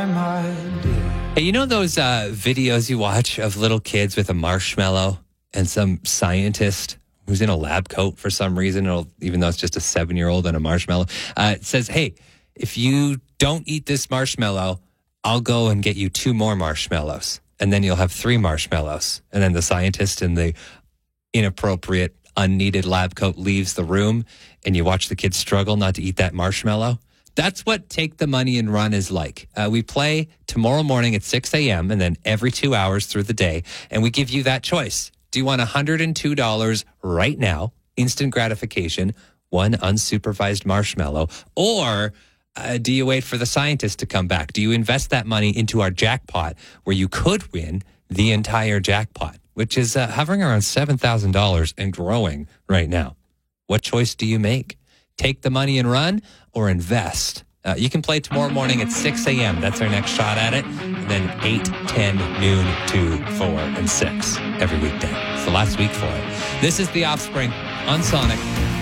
Hey, you know those videos you watch of little kids with a marshmallow and some scientist who's in a lab coat for some reason, even though it's just a 7-year-old and a marshmallow, it says, hey, if you don't eat this marshmallow, I'll go and get you 2 more marshmallows. And then you'll have 3 marshmallows. And then the scientist in the inappropriate, unneeded lab coat leaves the room, and you watch the kids struggle not to eat that marshmallow. That's what Take the Money and Run is like. We play tomorrow morning at 6 a.m. and then every 2 hours through the day. And we give you that choice. Do you want $102 right now, instant gratification, 1 unsupervised marshmallow? Or do you wait for the scientist to come back? Do you invest that money into our jackpot where you could win the entire jackpot, which is hovering around $7,000 and growing right now? What choice do you make? Take the money and run or invest? You can play tomorrow morning at 6 a.m. That's our next shot at it. And then 8, 10, noon, 2, 4, and 6 every weekday. It's the last week for it. This is The Offspring on Sonic.